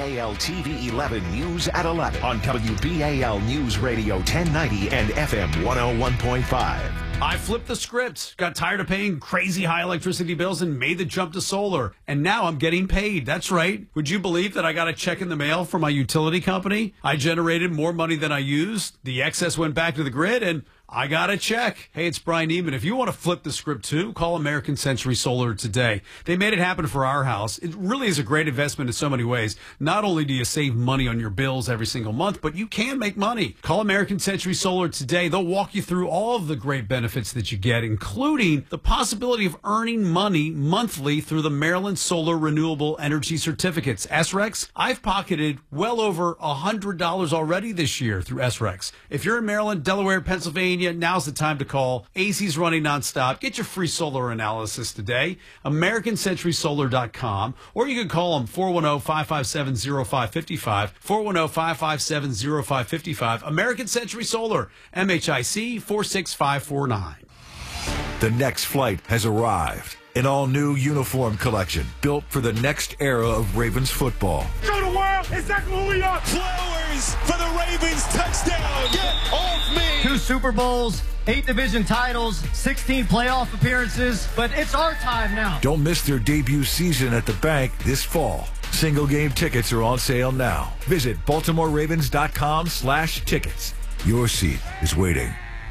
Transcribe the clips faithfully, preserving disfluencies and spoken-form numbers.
A L T V eleven News at eleven on W B A L News Radio ten ninety and F M one oh one point five. I flipped the script, got tired of paying crazy high electricity bills and made the jump to solar. And now I'm getting paid. That's right. Would you believe that I got a check in the mail from my utility company? I generated more money than I used. The excess went back to the grid and I got a check. Hey, it's Brian Neiman. If you want to flip the script too, call American Century Solar today. They made it happen for our house. It really is a great investment in so many ways. Not only do you save money on your bills every single month, but you can make money. Call American Century Solar today. They'll walk you through all of the great benefits that you get, including the possibility of earning money monthly through the Maryland Solar Renewable Energy Certificates. S R E Cs, I've pocketed well over one hundred dollars already this year through S R E Cs. If you're in Maryland, Delaware, Pennsylvania, now's the time to call. A C's running nonstop. Get your free solar analysis today. American Century Solar dot com. Or you can call them four one zero, five five seven, zero five five five. four one zero, five five seven, zero five five five. American Century Solar. M H I C four six five four nine. The next flight has arrived. An all-new uniform collection built for the next era of Ravens football. Show the world exactly who we are. Flowers for the Ravens touchdown. Get off me. Two Super Bowls, eight division titles, sixteen playoff appearances, but it's our time now. Don't miss their debut season at the bank this fall. Single game tickets are on sale now. Visit Baltimore Ravens dot com slash tickets. Your seat is waiting.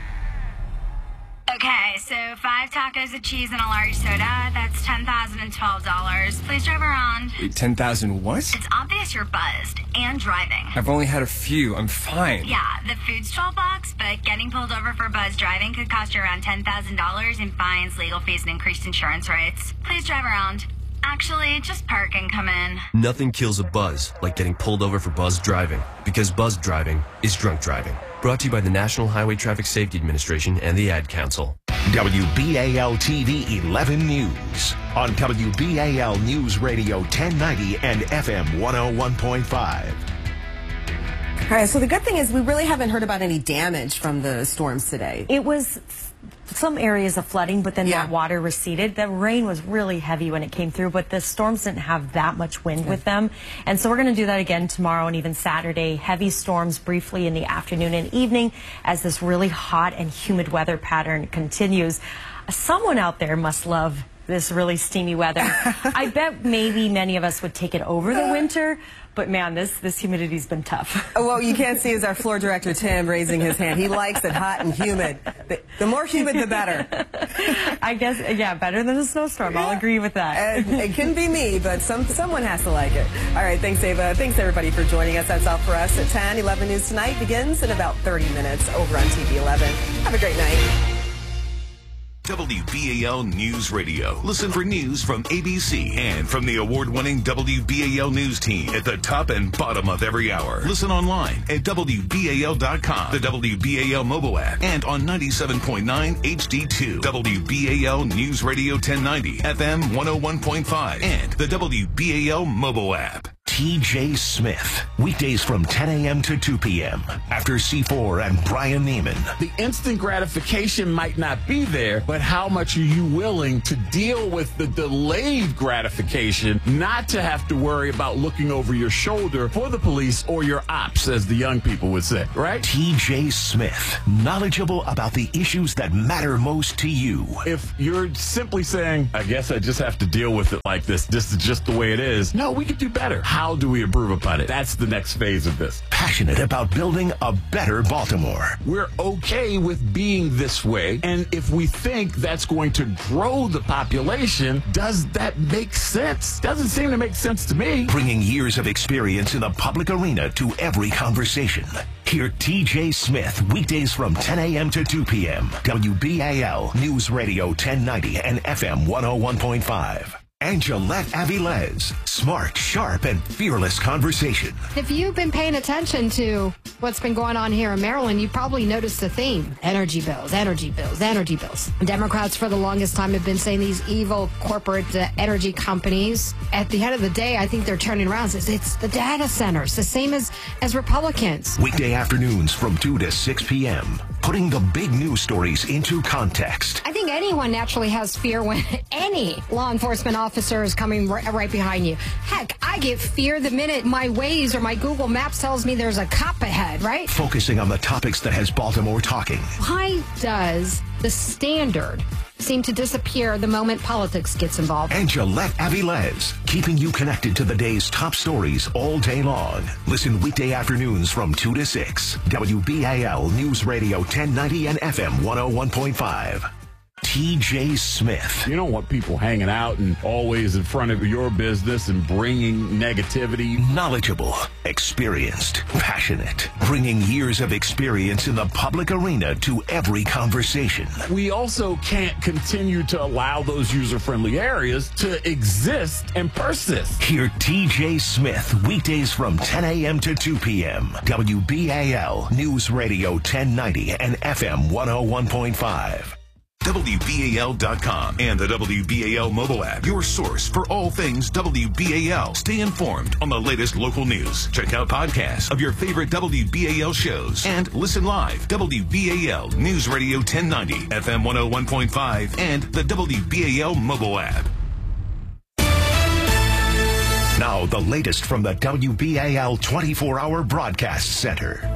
Okay, so five tacos of cheese and a large soda. That's ten thousand twelve dollars. Please drive around. Wait, ten thousand what? It's obvious you're buzzed and driving. I've only had a few. I'm fine. Yeah, the food's twelve bucks, but getting pulled over for buzz driving could cost you around ten thousand dollars in fines, legal fees, and increased insurance rates. Please drive around. Actually, just park and come in. Nothing kills a buzz like getting pulled over for buzz driving, because buzz driving is drunk driving. Brought to you by the National Highway Traffic Safety Administration and the Ad Council. W B A L T V eleven News on W B A L News Radio ten ninety and F M one oh one point five. All right, so the good thing is we really haven't heard about any damage from the storms today. It was some areas of flooding, but then Yeah. that water receded. The rain was really heavy when it came through, but the storms didn't have that much wind Good. with them. And so we're going to do that again tomorrow and even Saturday. Heavy storms briefly in the afternoon and evening as this really hot and humid weather pattern continues. Someone out there must love this really steamy weather. I bet maybe many of us would take it over the winter, but man, this, this humidity's been tough. Well, you can't see is our floor director, Tim, raising his hand. He likes it hot and humid. The, the more humid, the better. I guess, yeah, better than a snowstorm. Yeah. I'll agree with that. And it couldn't be me, but some someone has to like it. All right, thanks, Ava. Thanks, everybody, for joining us. That's all for us at ten. eleven News Tonight begins in about thirty minutes over on T V eleven. Have a great night. W B A L News Radio. Listen for news from A B C and from the award-winning W B A L News team at the top and bottom of every hour. Listen online at W B A L dot com, the W B A L mobile app, and on ninety-seven point nine H D two. W B A L News Radio ten ninety, F M one oh one point five, and the W B A L mobile app. T J Smith, weekdays from ten a.m. to two p.m. after C four and Brian Neiman. The instant gratification might not be there, but how much are you willing to deal with the delayed gratification, not to have to worry about looking over your shoulder for the police or your ops, as the young people would say, right? T J Smith, knowledgeable about the issues that matter most to you. If you're simply saying, I guess I just have to deal with it like this, this is just the way it is, no, we could do better. How do we improve upon it? That's the next phase of this. Passionate about building a better Baltimore. We're okay with being this way, and if we think that's going to grow the population, does that make sense? Doesn't seem to make sense to me. Bringing years of experience in the public arena to every conversation. Hear T J Smith weekdays from ten a.m. to two p.m. W B A L News Radio ten ninety and F M one oh one point five. Angelette Avilés, smart, sharp, and fearless conversation. If you've been paying attention to what's been going on here in Maryland, you probably noticed a theme. Energy bills, energy bills, energy bills. Democrats for the longest time have been saying these evil corporate uh, energy companies. At the end of the day, I think they're turning around. It's, it's the data centers, the same as, as Republicans. Weekday afternoons from two to six p.m. putting the big news stories into context. I think anyone naturally has fear when any law enforcement officer is coming right, right behind you. Heck, I get fear the minute my Waze or my Google Maps tells me there's a cop ahead, right? Focusing on the topics that has Baltimore talking. Why does the standard seem to disappear the moment politics gets involved? And Gillette Avilés, keeping you connected to the day's top stories all day long. Listen weekday afternoons from two to six. W B A L News Radio ten ninety and F M one oh one point five. T J Smith. You don't want people hanging out and always in front of your business and bringing negativity. Knowledgeable, experienced, passionate, bringing years of experience in the public arena to every conversation. We also can't continue to allow those user-friendly areas to exist and persist. Hear T J Smith weekdays from ten a.m. to two p.m. W B A L News Radio ten ninety and F M one oh one point five. W B A L dot com and the W B A L mobile app, your source for all things W B A L. Stay informed on the latest local news. Check out podcasts of your favorite W B A L shows and listen live. W B A L News Radio ten ninety, F M one oh one point five, and the W B A L mobile app. Now, the latest from the W B A L twenty-four hour Broadcast Center.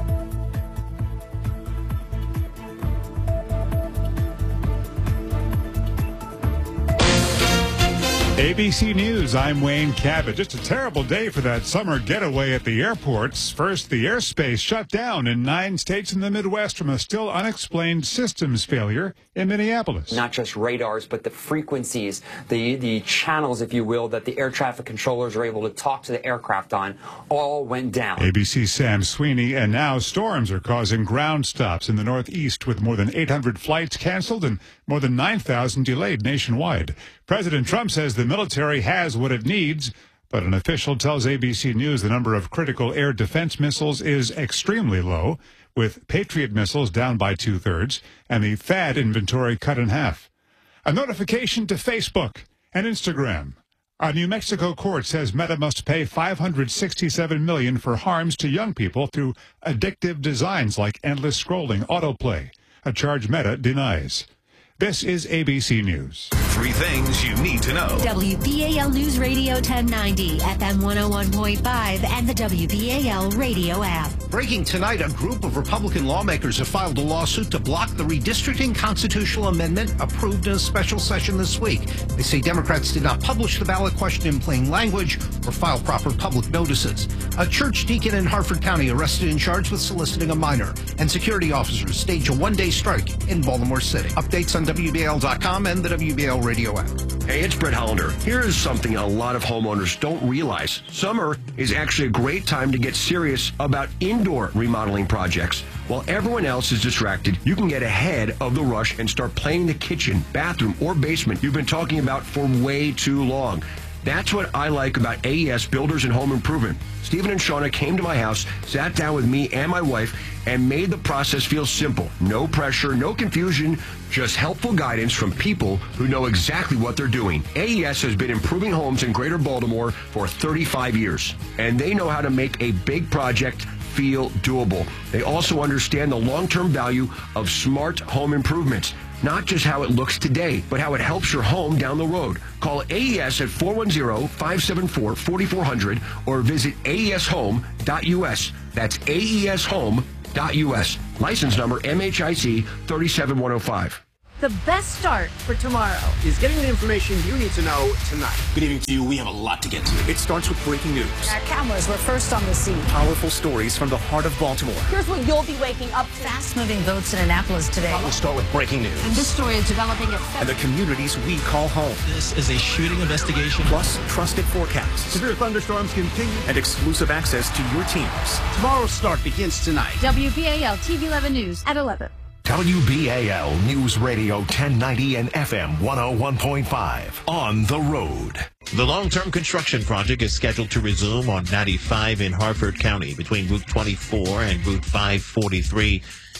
A B C News, I'm Wayne Cabot. Just a terrible day for that summer getaway at the airports. First, the airspace shut down in nine states in the Midwest from a still unexplained systems failure in Minneapolis. Not just radars, but the frequencies, the, the channels, if you will, that the air traffic controllers are able to talk to the aircraft on, all went down. A B C's Sam Sweeney, and now storms are causing ground stops in the Northeast with more than eight hundred flights canceled and more than nine thousand delayed nationwide. President Trump says the military has what it needs, but an official tells A B C News the number of critical air defense missiles is extremely low, with Patriot missiles down by two-thirds and the T H A A D inventory cut in half. A notification to Facebook and Instagram. A New Mexico court says Meta must pay five hundred sixty-seven million dollars for harms to young people through addictive designs like endless scrolling, autoplay, a charge Meta denies. This is A B C News. Three things you need to know. W B A L News Radio ten ninety, F M one oh one point five, and the W B A L radio app. Breaking tonight, a group of Republican lawmakers have filed a lawsuit to block the redistricting constitutional amendment approved in a special session this week. They say Democrats did not publish the ballot question in plain language or file proper public notices. A church deacon in Harford County arrested and charged with soliciting a minor, and security officers stage a one-day strike in Baltimore City. Updates on W B A L dot com and the W B A L radio app. Hey, it's Brett Hollander. Here is something a lot of homeowners don't realize. Summer is actually a great time to get serious about indoor remodeling projects. While everyone else is distracted, you can get ahead of the rush and start planning the kitchen, bathroom, or basement you've been talking about for way too long. That's what I like about A E S Builders and Home Improvement. Stephen and Shauna came to my house, sat down with me and my wife, and made the process feel simple. No pressure, no confusion, just helpful guidance from people who know exactly what they're doing. A E S has been improving homes in Greater Baltimore for thirty-five years, and they know how to make a big project feel doable. They also understand the long-term value of smart home improvements. Not just how it looks today, but how it helps your home down the road. Call A E S at four one zero, five seven four, four four zero zero or visit A E S home dot U S. That's A E S home dot U S. License number M H I C three seven one oh five. The best start for tomorrow is getting the information you need to know tonight. Good evening to you. We have a lot to get to. It starts with breaking news. Our cameras were first on the scene. Powerful stories from the heart of Baltimore. Here's what you'll be waking up to. Fast-moving votes in Annapolis today. We'll start with breaking news. And this story is developing at and the communities we call home. This is a shooting investigation. Plus, trusted forecasts. Severe thunderstorms continue. And exclusive access to your teams. Tomorrow's start begins tonight. W B A L T V eleven News at eleven. W B A L News Radio ten ninety and F M one oh one point five. On the road. The long-term construction project is scheduled to resume on ninety-five in Harford County between Route twenty-four and Route five forty-three.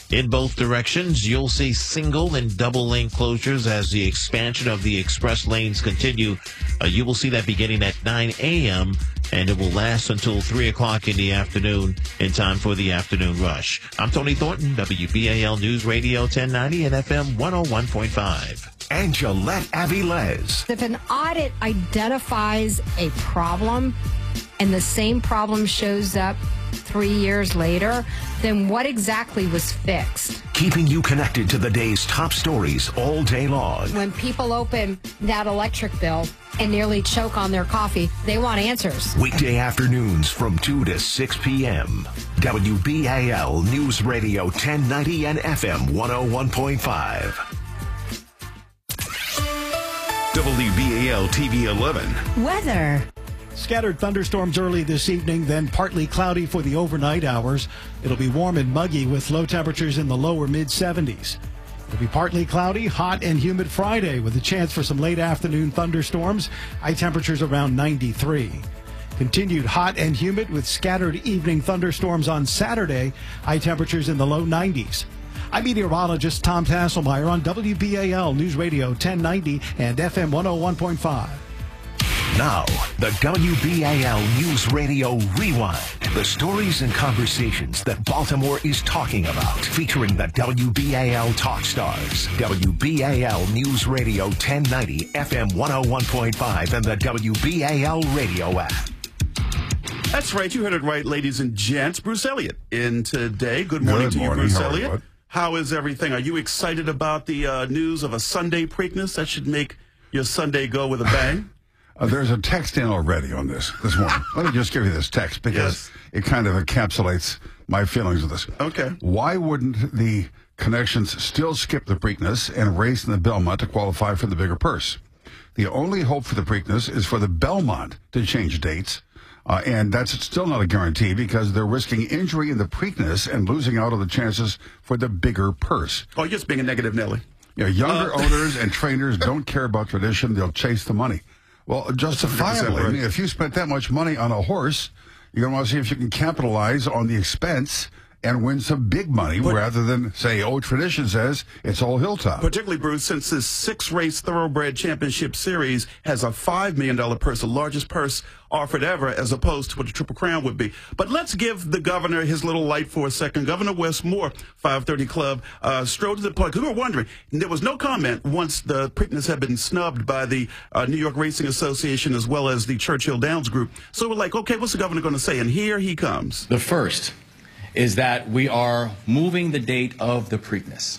in both directions. You'll see single and double lane closures as the expansion of the express lanes continue. Uh, you will see that beginning at nine a.m. and it will last until three o'clock in the afternoon in time for the afternoon rush. I'm Tony Thornton, W B A L News Radio ten ninety and F M one oh one point five. And Gillette Avilés. If an audit identifies a problem and the same problem shows up three years later, then what exactly was fixed? Keeping you connected to the day's top stories all day long. When people open that electric bill and nearly choke on their coffee, they want answers. Weekday afternoons from two to six p.m. W B A L News Radio ten ninety and F M one oh one point five. W B A L T V eleven. Weather. Scattered thunderstorms early this evening, then partly cloudy for the overnight hours. It'll be warm and muggy with low temperatures in the lower mid seventies. It'll be partly cloudy, hot and humid Friday with a chance for some late afternoon thunderstorms. High temperatures around ninety-three. Continued hot and humid with scattered evening thunderstorms on Saturday. High temperatures in the low nineties. I'm meteorologist Tom Tasselmeyer on W B A L News Radio ten ninety and F M one oh one point five. Now, the W B A L News Radio Rewind. The stories and conversations that Baltimore is talking about. Featuring the W B A L Talk Stars. W B A L News Radio ten ninety, F M one oh one point five, and the W B A L radio app. That's right. You heard it right, ladies and gents. Bruce Elliott in today. Good morning Good to morning. you, Bruce How are you, Elliott. bud? How is everything? Are you excited about the uh, news of a Sunday Preakness? That should make your Sunday go with a bang. Uh, there's a text in already on this this morning. Let me just give you this text because Yes. it kind of encapsulates my feelings of this. Okay. Why wouldn't the Connections still skip the Preakness and race in the Belmont to qualify for the bigger purse? The only hope for the Preakness is for the Belmont to change dates. Uh, and that's still not a guarantee because they're risking injury in the Preakness and losing out on the chances for the bigger purse. Oh, you're just being a negative Nelly. Yeah, younger Uh, owners and trainers don't care about tradition. They'll chase the money. Well, justifiably, I mean, if you spent that much money on a horse, you're going to want to see if you can capitalize on the expense and win some big money But- rather than say, oh, tradition says it's all hilltop. Particularly, Bruce, since this six-race Thoroughbred Championship Series has a five million dollars purse, the largest purse offered ever, as opposed to what the Triple Crown would be. But let's give the governor his little light for a second. Governor Wes Moore, five thirty Club, uh, strode to the point. Because we were wondering, there was no comment once the Preakness had been snubbed by the uh, New York Racing Association as well as the Churchill Downs Group. So we're like, okay, what's the governor going to say? And here he comes. The first is that we are moving the date of the Preakness.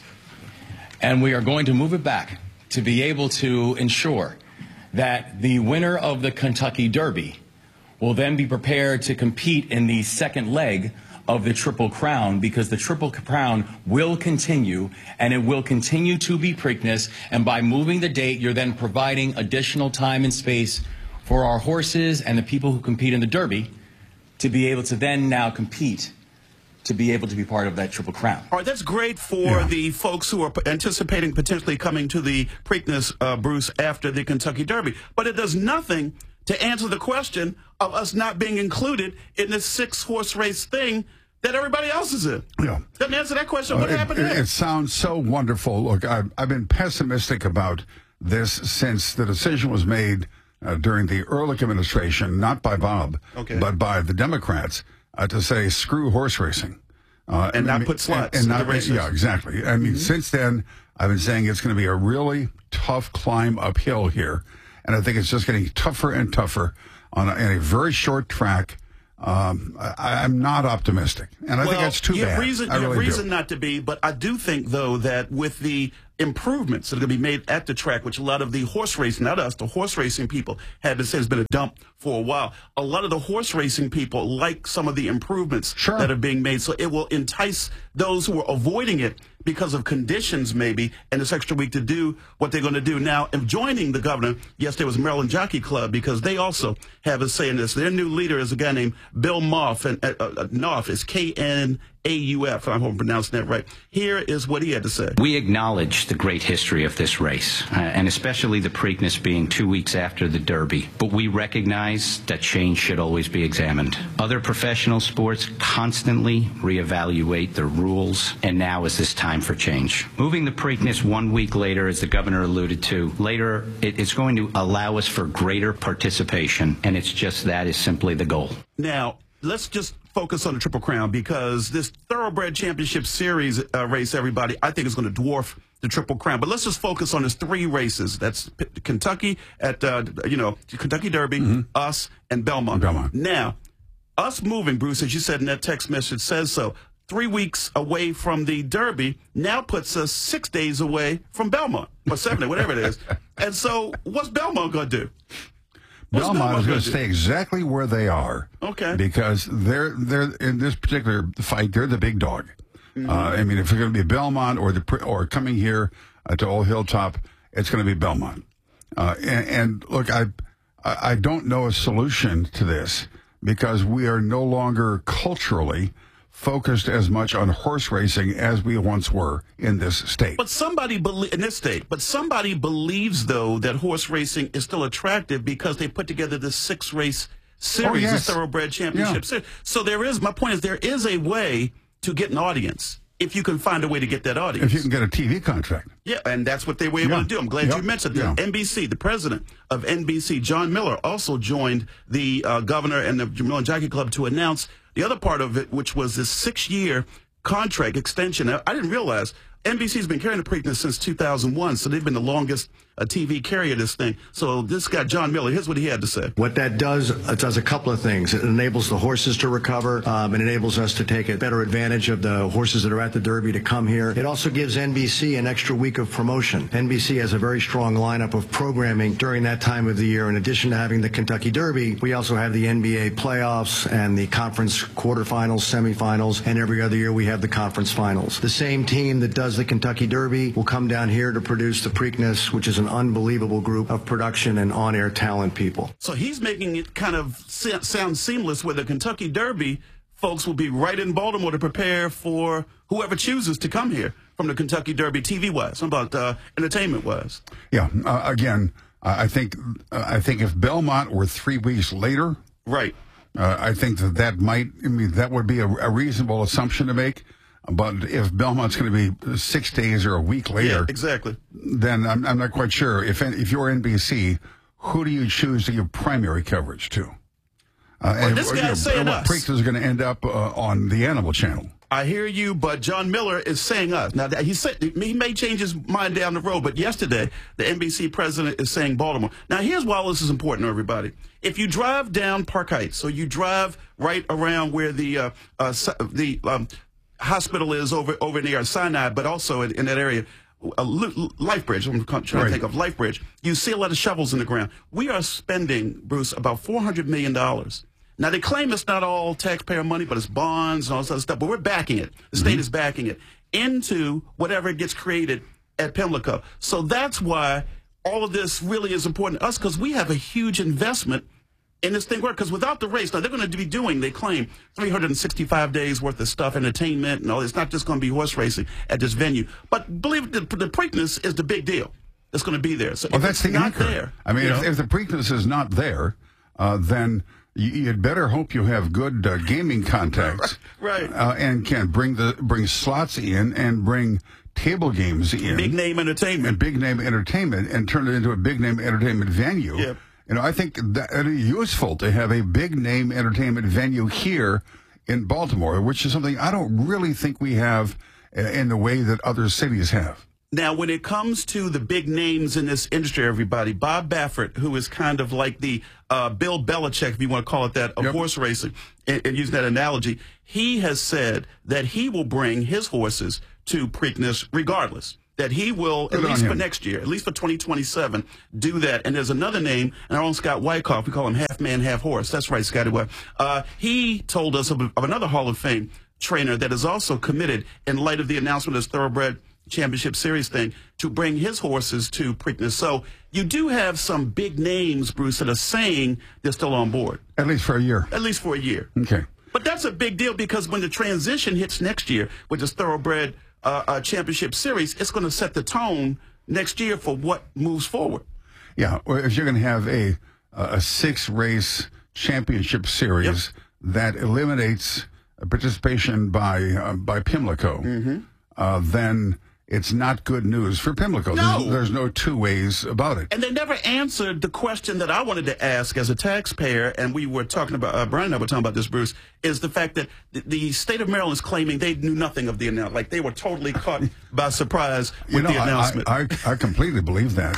And we are going to move it back to be able to ensure that the winner of the Kentucky Derby will then be prepared to compete in the second leg of the Triple Crown, because the Triple Crown will continue, and it will continue to be Preakness. And by moving the date, you're then providing additional time and space for our horses and the people who compete in the Derby to be able to then now compete, to be able to be part of that Triple Crown. All right, that's great for Yeah. the folks who are p- anticipating potentially coming to the Preakness, uh, Bruce, after the Kentucky Derby. But it does nothing to answer the question of us not being included in this six-horse race thing that everybody else is in. Yeah. Doesn't answer that question. What Uh, it, happened it, there? it sounds so wonderful. Look, I've, I've been pessimistic about this since the decision was made uh, during the Ehrlich administration, not by Bob, Okay. but by the Democrats, uh, to say screw horse racing. Uh, And I not mean, put slots and, and in not, the races. Yeah, exactly. I mean, since then, I've been saying it's going to be a really tough climb uphill here. And I think it's just getting tougher and tougher on a, in a very short track. Um, I, I'm not optimistic. And I well, think that's too you bad. have reason, I you have really reason do. not to be, but I do think, though, that with the improvements that are going to be made at the track, which a lot of the horse racing, not us, the horse racing people have been saying has been a dump for a while. A lot of the horse racing people like some of the improvements Sure. that are being made. So it will entice those who are avoiding it because of conditions, maybe, and this extra week to do what they're going to do. Now, and joining the governor, yes, there was Maryland Jockey Club, because they also have a say in this. Their new leader is a guy named Bill Moff, and uh, uh, Knopf is K N A U F. I hope I'm pronouncing that right. Here is what he had to say. We acknowledge the great history of this race, uh, and especially the Preakness being two weeks after the Derby. But we recognize that change should always be examined. Other professional sports constantly reevaluate the rules, and now is this time for change. Moving the Preakness one week later, as the governor alluded to, later it, it's going to allow us for greater participation, and it's just that is simply the goal. Now, let's just focus on the Triple Crown, because this Thoroughbred Championship Series uh, race, everybody, I think is going to dwarf the Triple Crown. But let's just focus on his three races. That's P- Kentucky at, uh, you know, Kentucky Derby, mm-hmm. us, and Belmont. Belmont. Now, us moving, Bruce, as you said in that text message, says so. Three weeks away from the Derby now puts us six days away from Belmont, or seven, whatever it is. And so what's Belmont going to do? What's Belmont, Belmont is going gonna to do? stay exactly where they are. Okay. Because they're they're in this particular fight, they're the big dog. Mm-hmm. uh, I mean, if it's going to be Belmont or the or coming here uh, to Old Hilltop, it's going to be Belmont. Uh, and, and look, I I don't know a solution to this, because we are no longer culturally focused as much on horse racing as we once were in this state. But somebody belie- in this state, but somebody believes though that horse racing is still attractive because they put together this six race series, Oh, yes. this Thoroughbred Championship Yeah. series. So there is, my point is, there is a way to get an audience if you can find a way to get that audience. If you can get a T V contract. Yeah, and that's what they were able Yeah. to do. I'm glad Yep. you mentioned Yeah. that. N B C, the president of N B C, John Miller, also joined the uh, governor and the Jamil Jockey Club to announce the other part of it, which was this six-year contract extension. Now, I didn't realize N B C's been carrying the Preakness since two thousand one, so they've been the longest uh, T V carrier of this thing. So this guy, John Miller, here's what he had to say. What that does, it does a couple of things. It enables the horses to recover. Um, it enables us to take a better advantage of the horses that are at the Derby to come here. It also gives N B C an extra week of promotion. N B C has a very strong lineup of programming during that time of the year. In addition to having the Kentucky Derby, we also have the N B A playoffs and the conference quarterfinals, semifinals, and every other year we have the conference finals. The same team that does the Kentucky Derby will come down here to produce the Preakness, which is an unbelievable group of production and on-air talent people. So he's making it kind of se- sound seamless, where the Kentucky Derby folks will be right in Baltimore to prepare for whoever chooses to come here from the Kentucky Derby T V-wise. How about uh, entertainment-wise? Yeah. Uh, again, uh, I think uh, I think if Belmont were three weeks later, right? Uh, I think that that might. I mean, that would be a, a reasonable assumption to make. But if Belmont's going to be six days or a week later, Yeah, exactly. then I'm, I'm not quite sure. If if you're N B C, who do you choose to give primary coverage to? Uh, Well, and, this you guy's know, saying what us. Preakness is going to end up uh, on the Animal Channel. I hear you, but John Miller is saying us. Now, that he said he may change his mind down the road, but yesterday, the N B C president is saying Baltimore. Now, here's why this is important to everybody. If you drive down Park Heights, so you drive right around where the uh, uh, the um, hospital is over over near Sinai, but also in, in that area, a Life Bridge, I'm trying to Right. think of Life Bridge, you see a lot of shovels in the ground. We are spending, Bruce, about four hundred million dollars. Now, they claim it's not all taxpayer money, but it's bonds and all this other stuff, but we're backing it. The state is backing it into whatever gets created at Pimlico. So that's why all of this really is important to us, because we have a huge investment in this thing work. Because without the race, now they're going to be doing, they claim, three hundred sixty-five days worth of stuff, entertainment and all. It's not just going to be horse racing at this venue. But believe it, the, the Preakness is the big deal. It's going to be there. So Well, if that's it's the not anchor. there, I mean, you if, know, if the Preakness is not there, uh, then you, you'd better hope you have good uh, gaming contacts, right? Uh, and can bring the bring slots in and bring table games in, Big name entertainment, and big name entertainment, and turn it into a big name entertainment venue. Yep. You know, I think that it is useful to have a big name entertainment venue here in Baltimore, which is something I don't really think we have uh, in the way that other cities have. Now, when it comes to the big names in this industry, everybody, Bob Baffert, who is kind of like the uh, Bill Belichick, if you want to call it that, of Yep. horse racing, and, and using that analogy, he has said that he will bring his horses to Preakness regardless. That he will, Good at on least for him. next year, at least for twenty twenty-seven, do that. And there's another name, and our own Scott Wyckoff, we call him half man, half horse. That's right, Scotty White. Uh, he told us of, of another Hall of Fame trainer that is also committed, in light of the announcement of this Thoroughbred Championship Series thing, to bring his horses to Preakness. So you do have some big names, Bruce, that are saying they're still on board. At least for a year. At least for a year. Okay. But that's a big deal, because when the transition hits next year with this Thoroughbred uh, uh, Championship Series, it's going to set the tone next year for what moves forward. Yeah, well, if you're going to have a a six race championship series that eliminates participation by uh, by Pimlico, Mm-hmm. uh, then it's not good news for Pimlico. No. There's, there's no two ways about it. And they never answered the question that I wanted to ask as a taxpayer, and we were talking about, uh, Brian and I were talking about this, Bruce, is the fact that the, the state of Maryland is claiming they knew nothing of the announcement. Like, they were totally caught by surprise with You know, the announcement. I, I, I completely believe that.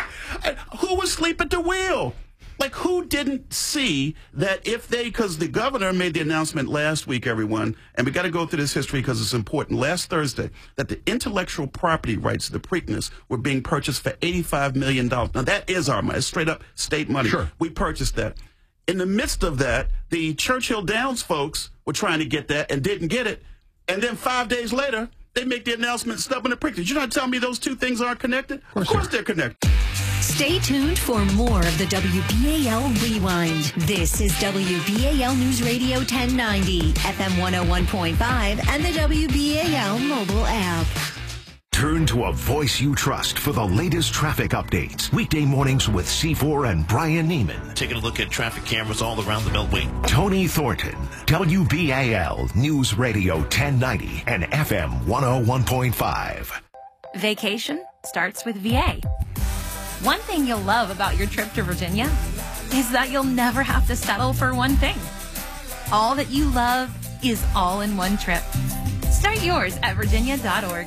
Who was asleep at the wheel? Like, who didn't see that if they, because the governor made the announcement last week, everyone, and we got to go through this history because it's important, last Thursday, that the intellectual property rights of the Preakness were being purchased for eighty-five million dollars. Now, that is our money. It's straight up state money. Sure. We purchased that. In the midst of that, the Churchill Downs folks were trying to get that and didn't get it. And then five days later, they make the announcement stopping the Preakness. You're not telling me those two things aren't connected? Of course, of course they're connected. Stay tuned for more of the W B A L Rewind. This is W B A L News Radio ten ninety, F M one oh one point five, and the W B A L mobile app. Turn to a voice you trust for the latest traffic updates. Weekday mornings with C four and Brian Neiman. Taking a look at traffic cameras all around the Beltway. Tony Thornton, W B A L News Radio ten ninety and F M one oh one point five. Vacation starts with V A. One thing you'll love about your trip to Virginia is that you'll never have to settle for one thing. All that you love is all in one trip. Start yours at virginia dot org.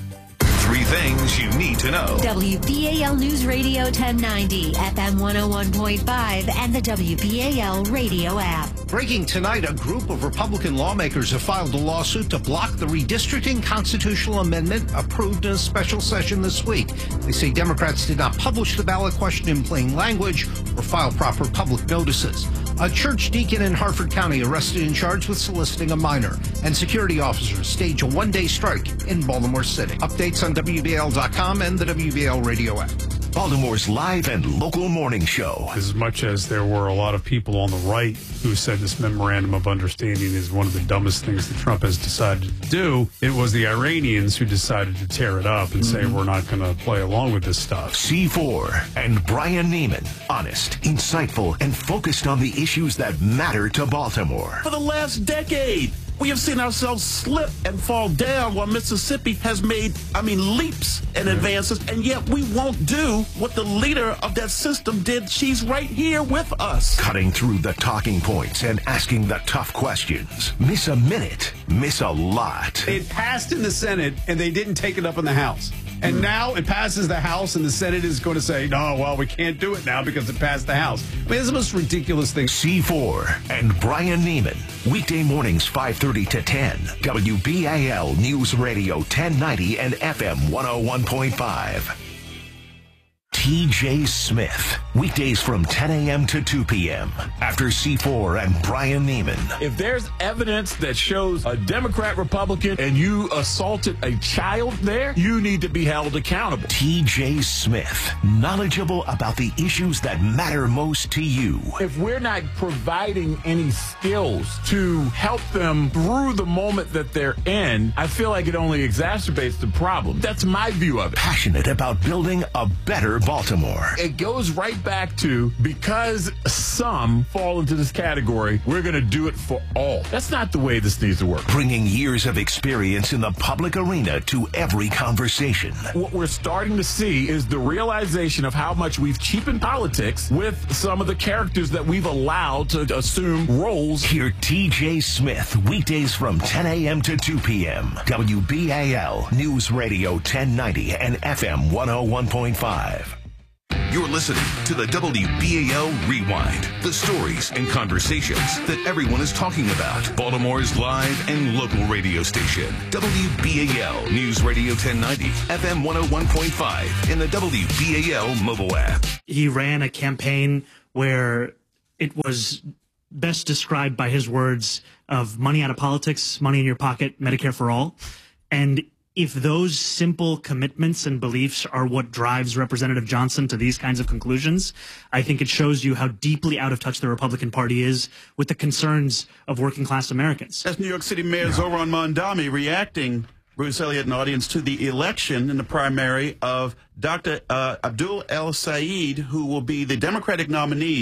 Three things you need to know. W B A L News Radio ten ninety, F M one oh one point five, and the W B A L radio app. Breaking tonight, a group of Republican lawmakers have filed a lawsuit to block the redistricting constitutional amendment approved in a special session this week. They say Democrats did not publish the ballot question in plain language or file proper public notices. A church deacon in Harford County arrested and charged with soliciting a minor, and security officers stage a one-day strike in Baltimore City. Updates on W B A L dot com and the W B A L radio app. Baltimore's live and local morning show. As much as there were a lot of people on the right who said this memorandum of understanding is one of the dumbest things that Trump has decided to do, it was the Iranians who decided to tear it up and say we're not going to play along with this stuff. C four and Brian Neiman. Honest, insightful, and focused on the issues that matter to Baltimore. For the last decade, we have seen ourselves slip and fall down while Mississippi has made, I mean, leaps and advances, and yet we won't do what the leader of that system did. She's right here with us. Cutting through the talking points and asking the tough questions. Miss a minute, miss a lot. It passed in the Senate, and they didn't take it up in the House. And now it passes the House, and the Senate is going to say, no, well, we can't do it now because it passed the House. I mean, it's the most ridiculous thing. C four and Brian Neiman. Weekday mornings, five thirty to ten. W B A L News Radio ten ninety and F M one oh one point five. T J Smith. Weekdays from ten a.m. to two p.m. After C four and Brian Neiman. If there's evidence that shows a Democrat Republican and you assaulted a child there, you need to be held accountable. T J Smith. Knowledgeable about the issues that matter most to you. If we're not providing any skills to help them through the moment that they're in, I feel like it only exacerbates the problem. That's my view of it. Passionate about building a better Baltimore. It goes right back to, because some fall into this category, we're going to do it for all. That's not the way this needs to work. Bringing years of experience in the public arena to every conversation. What we're starting to see is the realization of how much we've cheapened politics with some of the characters that we've allowed to assume roles. Hear T J Smith weekdays from ten a.m. to two p.m. W B A L News Radio ten ninety and F M one oh one point five. You're listening to the W B A L Rewind, the stories and conversations that everyone is talking about. Baltimore's live and local radio station, W B A L News Radio ten ninety, F M one oh one point five, and the W B A L mobile app. He ran a campaign where it was best described by his words of money out of politics, money in your pocket, Medicare for all. And if those simple commitments and beliefs are what drives Representative Johnson to these kinds of conclusions, I think it shows you how deeply out of touch the Republican Party is with the concerns of working class Americans. That's New York City Mayor Zohran Mamdani reacting, Bruce Elliott and audience, to the election in the primary of Doctor Uh, Abdul El Sayed, who will be the Democratic nominee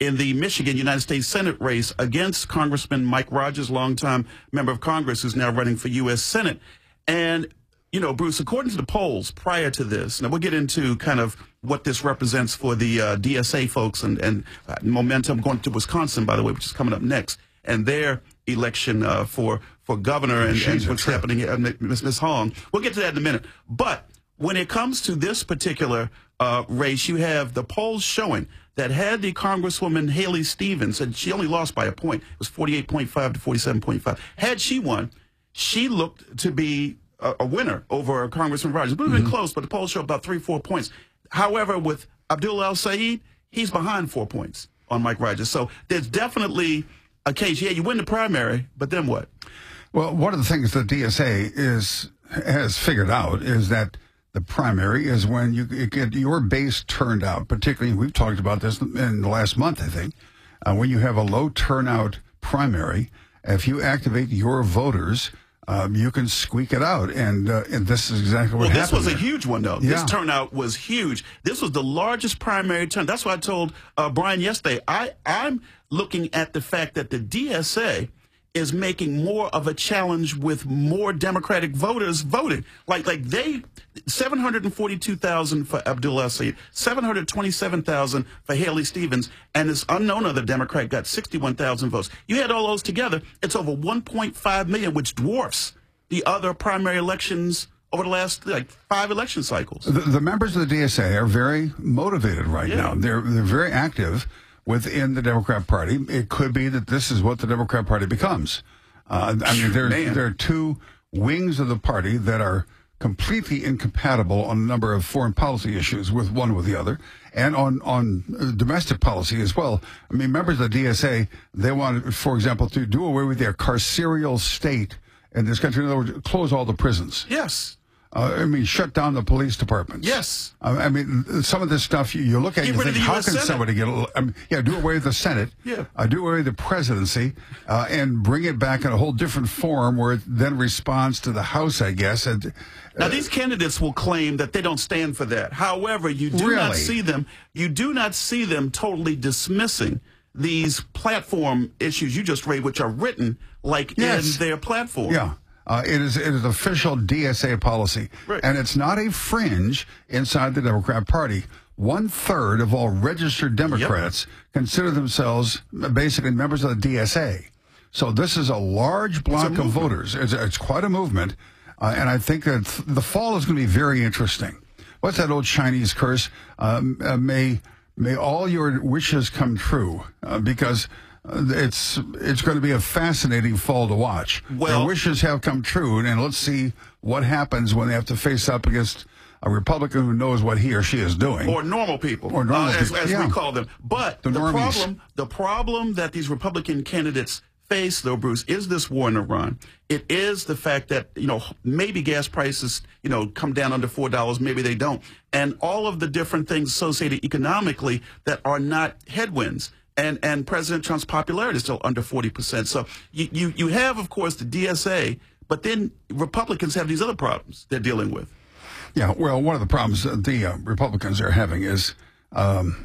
in the Michigan United States Senate race against Congressman Mike Rogers, longtime member of Congress, who's now running for U S Senate. And, you know, Bruce, according to the polls prior to this, now we'll get into kind of what this represents for the uh, D S A folks and, and uh, momentum going to Wisconsin, by the way, which is coming up next, and their election uh, for for governor and, and what's happening here, uh, Miz Miz Hong. We'll get to that in a minute. But when it comes to this particular uh, race, you have the polls showing that had the Congresswoman Haley Stevens, and she only lost by a point, it was forty-eight point five to forty-seven point five. Had she won, she looked to be a, a winner over Congressman Rogers. It would have been mm-hmm. close, but the polls show about three, four points. However, with Abdul El-Sayed, he's behind four points on Mike Rogers. So there's definitely a case. Yeah, you win the primary, but then what? Well, one of the things the D S A is has figured out is that the primary is when you get your base turned out, particularly, we've talked about this in the last month, I think, uh, when you have a low turnout primary, if you activate your voters, um, you can squeak it out. And, uh, and this is exactly what well, happened. This was there. a huge one, though. Yeah. This turnout was huge. This was the largest primary turn. That's why I told uh, Brian yesterday, I, I'm looking at the fact that the D S A is making more of a challenge with more Democratic voters voting. Like, like they, seven hundred forty-two thousand for Abdul El-Sayed, seven hundred twenty-seven thousand for Haley Stevens, and this unknown other Democrat got sixty-one thousand votes. You had all those together, it's over one point five million, which dwarfs the other primary elections over the last like five election cycles. The, the members of the D S A are very motivated right Yeah. now. They're they're very active within the Democrat Party. It could be that this is what the Democrat Party becomes. Uh, I mean, there there are two wings of the party that are completely incompatible on a number of foreign policy issues with one with the other, and on on uh, domestic policy as well. I mean, members of the D S A, they want, for example, to do away with their carceral state in this country. In other words, close all the prisons. Yes. Uh, I mean, shut down the police departments. Yes. Uh, I mean, some of this stuff you, you look at, Get you rid of think, the how U S can Senate. somebody get? A, I mean, yeah, do away with the Senate. Yeah. Uh, do away with the presidency, uh, and bring it back in a whole different form where it then responds to the House, I guess. And, uh, Now, these candidates will claim that they don't stand for that. However, you do Really? not see them. You do not see them totally dismissing these platform issues you just raised, which are written like Yes. in their platform. Yeah. Uh, it is it is official D S A policy, Right. and it's not a fringe inside the Democrat Party. One third of all registered Democrats consider themselves basically members of the D S A. So this is a large block of voters. It's, it's quite a movement, uh, and I think that the fall is going to be very interesting. What's that old Chinese curse? Um, uh, may may all your wishes come true, uh, because. Uh, it's it's going to be a fascinating fall to watch. Well- Their wishes have come true, and let's see what happens when they have to face up against a Republican who knows what he or she is doing. Or normal people, Or normal uh, as, people, as yeah. we call them. But The the, normies. problem, the problem that these Republican candidates face, though, Bruce, is this war in Iran. It is the fact that, you know, maybe gas prices, you know, come down under four dollars, maybe they don't. And all of the different things associated economically that are not headwinds. And and President Trump's popularity is still under forty percent. So you, you, you have, of course, the D S A, but then Republicans have these other problems they're dealing with. Yeah, well, one of the problems that the uh, Republicans are having is um,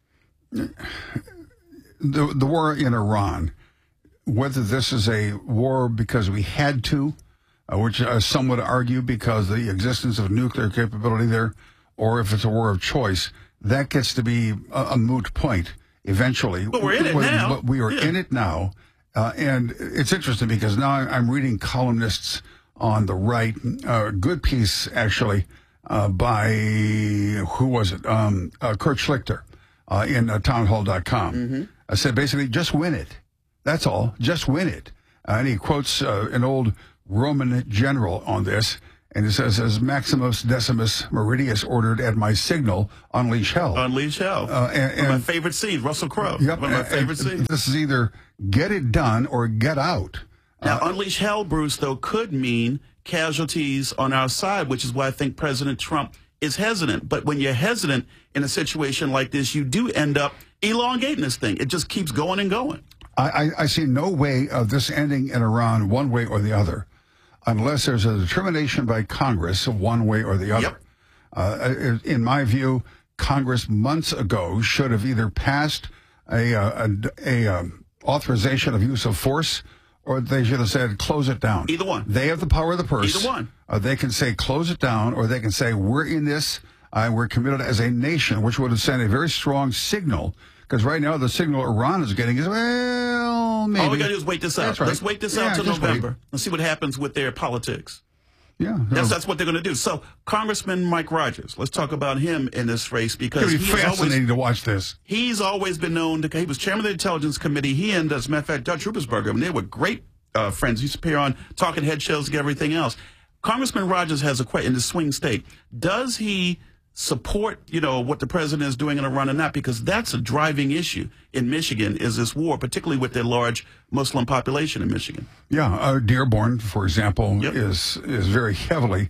the the war in Iran. Whether this is a war because we had to, uh, which uh, some would argue because of the existence of nuclear capability there, or if it's a war of choice, that gets to be a, a moot point eventually. But we're in it But- now. But we are Yeah. in it now. Uh, and it's interesting because now I'm reading columnists on the right, a uh, good piece actually uh, by, who was it? Um, uh, Kurt Schlichter uh, in uh, townhall dot com. Mm-hmm. I said basically just win it. That's all. Just win it. Uh, and he quotes uh, an old Roman general on this. And it says, as Maximus Decimus Meridius ordered at my signal, unleash hell. Unleash hell. Uh, and, One of my and- favorite scenes, Russell Crowe. Yep. One of my and- favorite and scenes. This is either get it done or get out. Now, Uh, unleash hell, Bruce, though, could mean casualties on our side, which is why I think President Trump is hesitant. But when you're hesitant in a situation like this, you do end up elongating this thing. It just keeps going and going. I, I, I see no way of this ending in Iran one way or the other, unless there's a determination by Congress of one way or the other. Yep. Uh, in my view, Congress months ago should have either passed a, a, a, a um, authorization of use of force, or they should have said close it down. Either one. They have the power of the purse. Either one. Uh, they can say close it down, or they can say we're in this, uh, we're committed as a nation, which would have sent a very strong signal. Because right now the signal Iran is getting is, well, maybe. All we got to do is wait this out. That's right. Let's wait this Yeah, out till just November. wait. Let's see what happens with their politics. Yeah. That's that's what they're going to do. So, Congressman Mike Rogers, let's talk about him in this race because It'd be he's fascinating always, to watch this. He's always been known to. He was chairman of the Intelligence Committee. He and, as a matter of fact, Judge Ruppersberger, I mean, they were great uh, friends. He used to appear on talking head shows and everything else. Congressman Rogers has a question in the swing state. Does he support, you know, what the president is doing in Iran or not? Because that's a driving issue in Michigan, is this war, particularly with their large Muslim population in Michigan. Yeah, uh, Dearborn, for example, yep. is is very heavily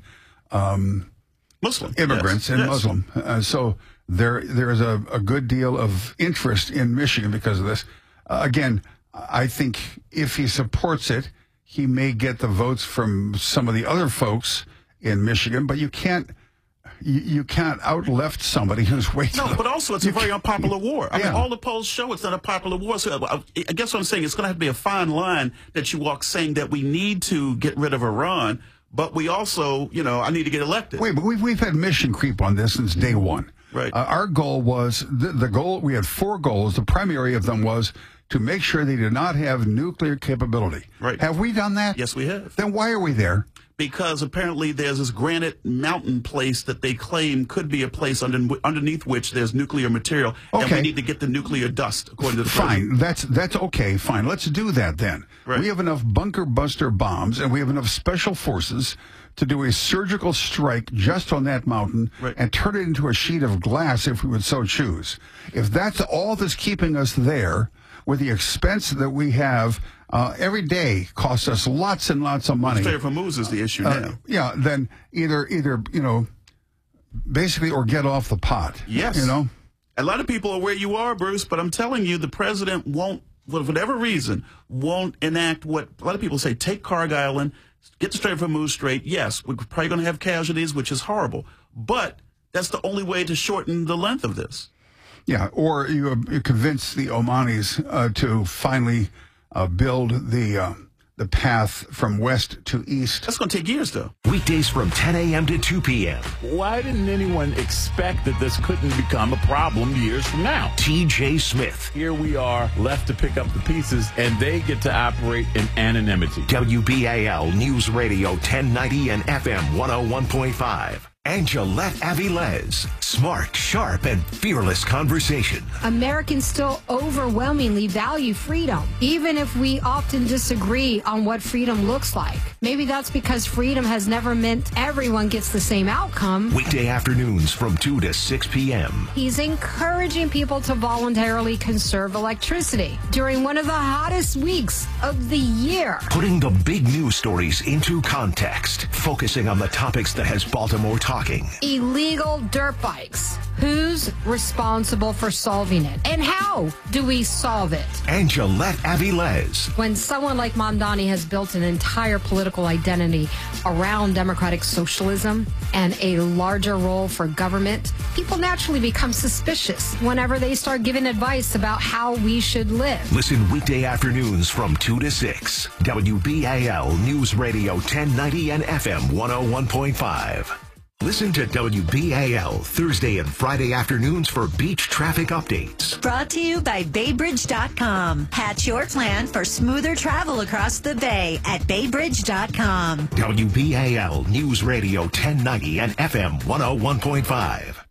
um, Muslim immigrants yes. and yes. Muslim. Uh, so there there is a, a good deal of interest in Michigan because of this. Uh, again, I think if he supports it, he may get the votes from some of the other folks in Michigan, but you can't. You, you can't out-left somebody who's way too... No, but also it's a very unpopular war. I yeah. mean, all the polls show it's not a popular war. So I, I guess what I'm saying, it's going to have to be a fine line that you walk saying that we need to get rid of Iran, but we also, you know, I need to get elected. Wait, but we've, we've had mission creep on this since day one. Right. Uh, our goal was, the, the goal, we had four goals. The primary of them was to make sure they did not have nuclear capability. Right. Have we done that? Yes, we have. Then why are we there? Because apparently there's this granite mountain place that they claim could be a place under, underneath which there's nuclear material, okay. and we need to get the nuclear dust, according to the Fine, president. that's that's okay, fine. Let's do that then. Right. We have enough bunker buster bombs, and we have enough special forces to do a surgical strike just on that mountain right. and turn it into a sheet of glass if we would so choose. If that's all that's keeping us there, with the expense that we have, uh, every day costs us lots and lots of money. Strait of Hormuz is the issue uh, now. Yeah, then either, either you know, basically, or get off the pot. Yes. You know? A lot of people are where you are, Bruce, but I'm telling you, the president won't, for whatever reason, won't enact what a lot of people say, take Carg Island, get the Strait of Hormuz straight. Yes, we're probably going to have casualties, which is horrible, but that's the only way to shorten the length of this. Yeah, or you, uh, you convince the Omanis uh, to finally uh, build the uh, the path from west to east. That's going to take years, though. Weekdays from ten a.m. to two p.m. Why didn't anyone expect that this couldn't become a problem years from now? T J Smith. Here we are, left to pick up the pieces, and they get to operate in anonymity. W B A L News Radio ten ninety and F M one oh one point five. Angelette Avilés. Smart, sharp, and fearless conversation. Americans still overwhelmingly value freedom, even if we often disagree on what freedom looks like. Maybe that's because freedom has never meant everyone gets the same outcome. Weekday afternoons from two to six p.m. He's encouraging people to voluntarily conserve electricity during one of the hottest weeks of the year. Putting the big news stories into context, focusing on the topics that has Baltimore talking. Illegal dirt bikes. Who's responsible for solving it? And how do we solve it? Angelette Avilés. When someone like Mamdani has built an entire political identity around democratic socialism and a larger role for government, people naturally become suspicious whenever they start giving advice about how we should live. Listen weekday afternoons from two to six. W B A L News Radio ten ninety and F M one oh one point five. Listen to W B A L Thursday and Friday afternoons for beach traffic updates. Brought to you by Bay Bridge dot com. Hatch your plan for smoother travel across the bay at Bay Bridge dot com. W B A L News Radio ten ninety and F M one oh one point five.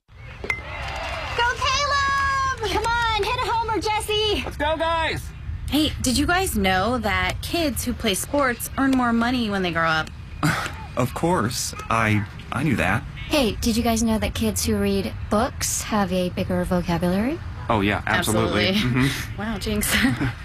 Go Caleb! Come on, hit a homer, Jesse! Let's go, guys! Hey, did you guys know that kids who play sports earn more money when they grow up? Of course. I I knew that. Hey, did you guys know that kids who read books have a bigger vocabulary? Oh, yeah, absolutely. Absolutely. Mm-hmm. Wow, Jinx.